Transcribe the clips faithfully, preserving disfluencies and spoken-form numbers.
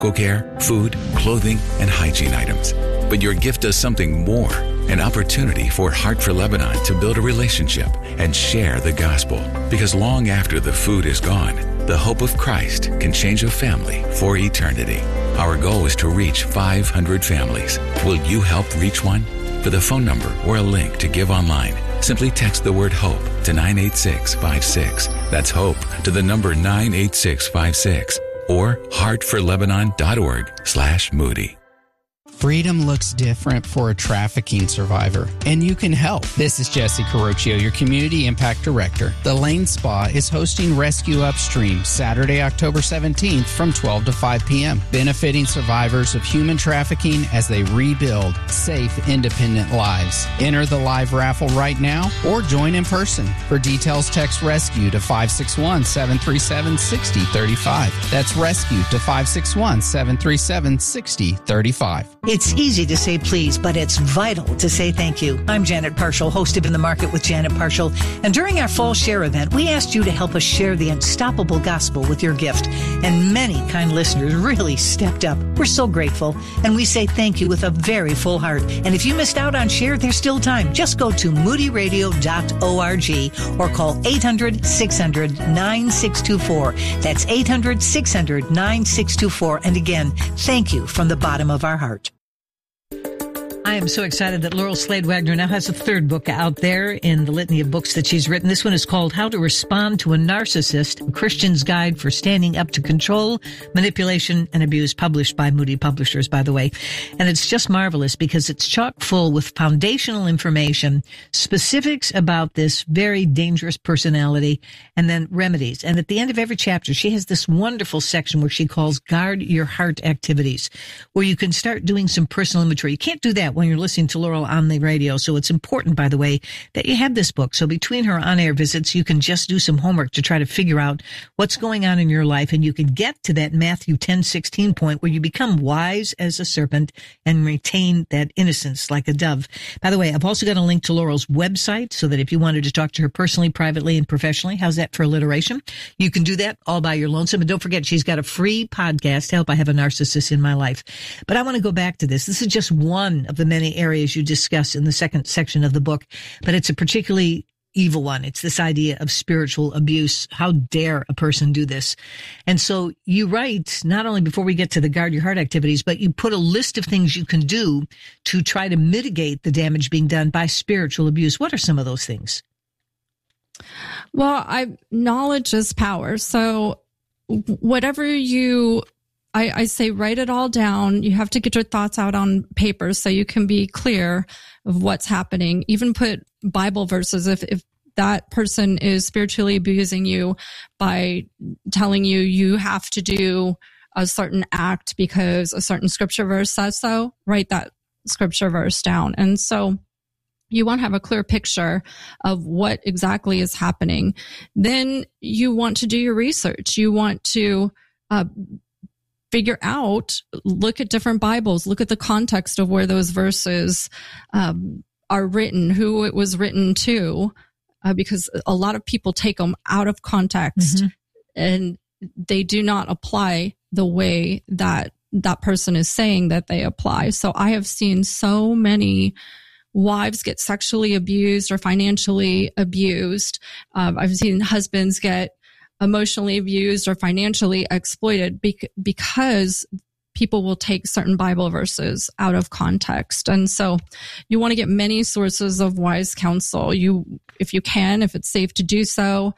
medical care, food, clothing, and hygiene items. But your gift does something more, an opportunity for Heart for Lebanon to build a relationship and share the gospel. Because long after the food is gone, the hope of Christ can change a family for eternity. Our goal is to reach five hundred families. Will you help reach one? For the phone number or a link to give online, simply text the word HOPE to nine eight six five six. That's HOPE to the number nine eight six five six. Or heartforlebanon.org slash Moody. Freedom looks different for a trafficking survivor, and you can help. This is Jesse Carocchio, your Community Impact Director. The Lane Spa is hosting Rescue Upstream Saturday, October seventeenth from twelve to five p.m., benefiting survivors of human trafficking as they rebuild safe, independent lives. Enter the live raffle right now or join in person. For details, text RESCUE to five six one, seven three seven, six zero three five. That's RESCUE to five six one, seven three seven, six zero three five. It's easy to say please, but it's vital to say thank you. I'm Janet Parshall, host of In the Market with Janet Parshall. And during our Fall Share event, we asked you to help us share the unstoppable gospel with your gift. And many kind listeners really stepped up. We're so grateful. And we say thank you with a very full heart. And if you missed out on Share, there's still time. Just go to moody radio dot org or call eight hundred, six hundred, nine six two four. That's eight hundred, six hundred, nine six two four. And again, thank you from the bottom of our heart. I am so excited that Laurel Slade Wagner now has a third book out there in the litany of books that she's written. This one is called How to Respond to a Narcissist, a Christian's Guide for Standing Up to Control, Manipulation, and Abuse, published by Moody Publishers, by the way. And it's just marvelous because it's chock full with foundational information, specifics about this very dangerous personality, and then remedies. And at the end of every chapter, she has this wonderful section where she calls Guard Your Heart Activities, where you can start doing some personal inventory. You can't do that when you're listening to Laurel on the radio. So it's important, by the way, that you have this book. So between her on-air visits, you can just do some homework to try to figure out what's going on in your life. And you can get to that Matthew ten sixteen point where you become wise as a serpent and retain that innocence like a dove. By the way, I've also got a link to Laurel's website so that if you wanted to talk to her personally, privately, and professionally, how's that for alliteration? You can do that all by your lonesome. And don't forget, she's got a free podcast, Help I Have a Narcissist in My Life. But I want to go back to this. This is just one of the many areas you discuss in the second section of the book, but it's a particularly evil one. It's this idea of spiritual abuse. How dare a person do this? And so you write, not only before we get to the Guard Your Heart activities, but you put a list of things you can do to try to mitigate the damage being done by spiritual abuse. What are some of those things? Well, I knowledge is power. So whatever you I, I say write it all down. You have to get your thoughts out on paper so you can be clear of what's happening. Even put Bible verses if, if that person is spiritually abusing you by telling you you have to do a certain act because a certain scripture verse says so, write that scripture verse down. And so you want to have a clear picture of what exactly is happening. Then you want to do your research. You want to uh, figure out, look at different Bibles, look at the context of where those verses um, are written, who it was written to, uh, because a lot of people take them out of context mm-hmm. and they do not apply the way that that person is saying that they apply. So I have seen so many wives get sexually abused or financially abused. Um, I've seen husbands get emotionally abused or financially exploited bec- because people will take certain Bible verses out of context. And so you want to get many sources of wise counsel. You, if you can, if it's safe to do so,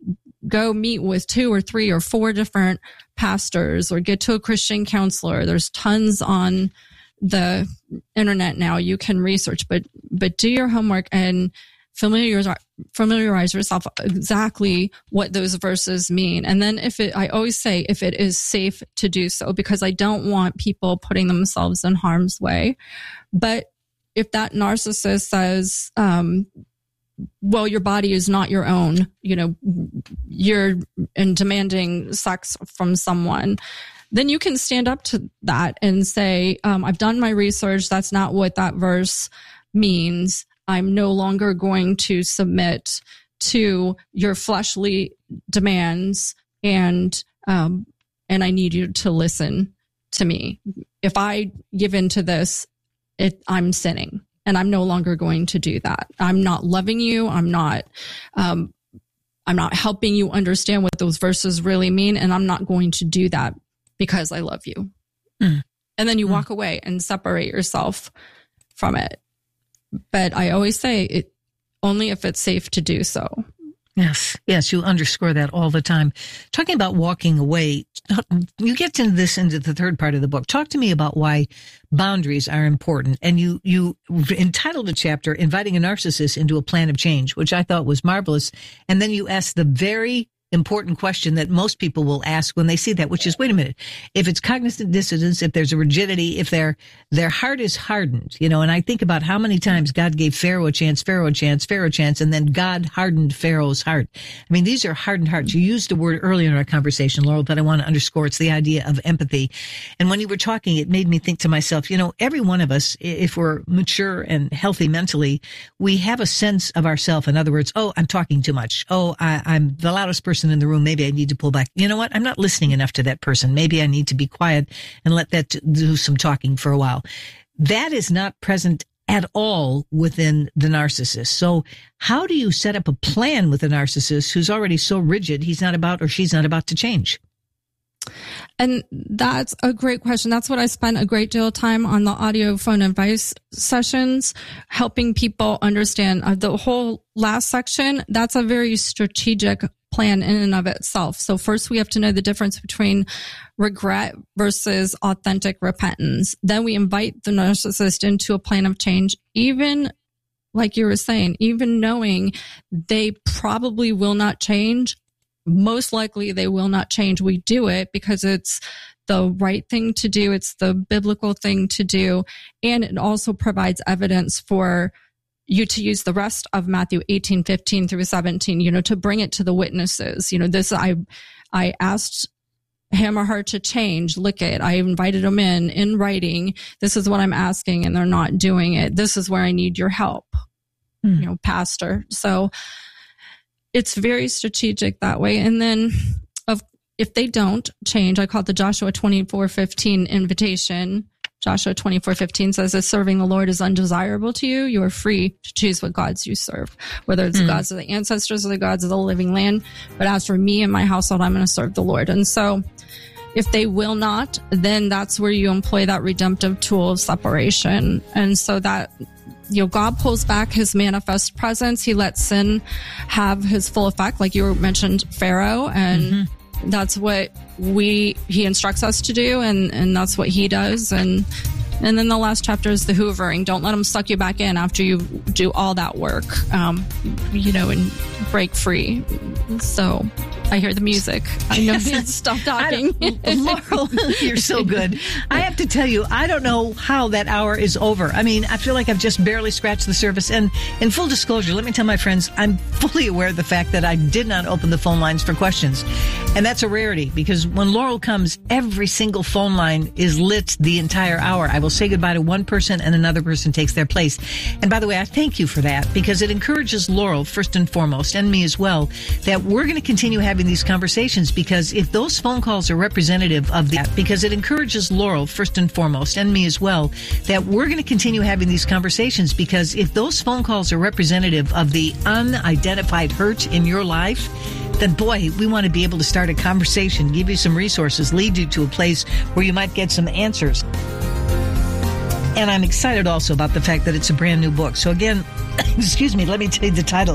go meet with two or three or four different pastors or get to a Christian counselor. There's tons on the internet now you can research, but, but do your homework and familiarize, familiarize yourself exactly what those verses mean. And then if it, I always say if it is safe to do so, because I don't want people putting themselves in harm's way. But if that narcissist says, um, well, your body is not your own, you know, you're in demanding sex from someone, then you can stand up to that and say, um, I've done my research. That's not what that verse means. I'm no longer going to submit to your fleshly demands, and um, and I need you to listen to me. If I give into this, it, I'm sinning, and I'm no longer going to do that. I'm not loving you. I'm not, um, I'm not helping you understand what those verses really mean. And I'm not going to do that because I love you. Mm. And then you mm. walk away and separate yourself from it. But I always say it only if it's safe to do so. Yes, yes, you underscore that all the time. Talking about walking away, you get into this into the third part of the book. Talk to me about why boundaries are important. And you, you entitled the chapter, Inviting a Narcissist into a Plan of Change, which I thought was marvelous. And then you asked the very important question that most people will ask when they see that, which is, wait a minute, if it's cognitive dissonance, if there's a rigidity, if their their heart is hardened, you know, and I think about how many times God gave Pharaoh a chance, Pharaoh a chance, Pharaoh a chance, and then God hardened Pharaoh's heart. I mean, these are hardened hearts. You used a word earlier in our conversation, Laurel, that I want to underscore. It's the idea of empathy. And when you were talking, it made me think to myself, you know, every one of us, if we're mature and healthy mentally, we have a sense of ourself. In other words, oh, I'm talking too much. Oh, I, I'm the loudest person in the room. Maybe I need to pull back. You know what? I'm not listening enough to that person. Maybe I need to be quiet and let that do some talking for a while. That is not present at all within the narcissist. So how do you set up a plan with a narcissist who's already so rigid he's not about or she's not about to change? And that's a great question. That's what I spent a great deal of time on the audio phone advice sessions, helping people understand. Uh, the whole last section, that's a very strategic plan in and of itself. So first we have to know the difference between regret versus authentic repentance. Then we invite the narcissist into a plan of change, even like you were saying, even knowing they probably will not change. Most likely they will not change. We do it because it's the right thing to do. It's the biblical thing to do. And it also provides evidence for you to use the rest of Matthew eighteen, fifteen through seventeen, you know, to bring it to the witnesses. You know, this, I, I asked him or her to change. Look it. I invited them in, in writing. This is what I'm asking and they're not doing it. This is where I need your help, mm. you know, pastor. So it's very strategic that way. And then of, if they don't change, I call it the Joshua twenty-four fifteen invitation. Joshua twenty-four fifteen says, if serving the Lord is undesirable to you, you are free to choose what gods you serve, whether it's mm. the gods of the ancestors or the gods of the living land. But as for me and my household, I'm going to serve the Lord. And so if they will not, then that's where you employ that redemptive tool of separation. And so that, you know, God pulls back his manifest presence. He lets sin have his full effect, like you mentioned, Pharaoh, and mm-hmm. that's what we, he instructs us to do, and, and that's what he does. And, and then the last chapter is the hoovering. Don't let them suck you back in after you do all that work, um, you know, and break free. So I hear the music. I know to stop talking. Laurel, you're so good. I have to tell you, I don't know how that hour is over. I mean, I feel like I've just barely scratched the surface. And in full disclosure, let me tell my friends, I'm fully aware of the fact that I did not open the phone lines for questions. And that's a rarity, because when Laurel comes, every single phone line is lit the entire hour. I will say goodbye to one person and another person takes their place. And by the way, I thank you for that, because it encourages Laurel, first and foremost, and me as well, that we're going to continue having these conversations, because if those phone calls are representative of that, because it encourages Laurel, first and foremost, and me as well, that we're going to continue having these conversations, because if those phone calls are representative of the unidentified hurt in your life, then boy, we want to be able to start a conversation, give you some resources, lead you to a place where you might get some answers. And I'm excited also about the fact that it's a brand new book. So again, excuse me, let me tell you the title.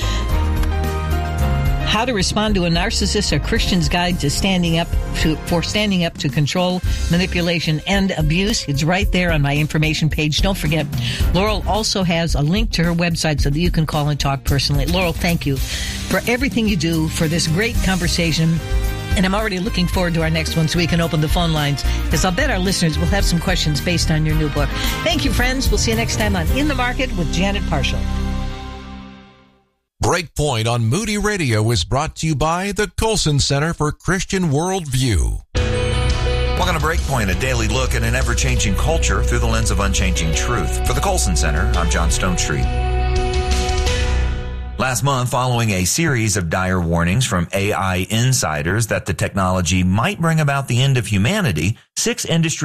How to Respond to a Narcissist, a Christian's Guide to Standing Up to, for Standing Up to Control, Manipulation, and Abuse. It's right there on my information page. Don't forget, Laurel also has a link to her website so that you can call and talk personally. Laurel, thank you for everything you do, for this great conversation. And I'm already looking forward to our next one so we can open the phone lines, because I'll bet our listeners will have some questions based on your new book. Thank you, friends. We'll see you next time on In the Market with Janet Parshall. Breakpoint on Moody Radio is brought to you by the Colson Center for Christian Worldview. Welcome to Breakpoint, a daily look at an ever-changing culture through the lens of unchanging truth. For the Colson Center, I'm John Stonestreet. Last month, following a series of dire warnings from A I insiders that the technology might bring about the end of humanity, six industry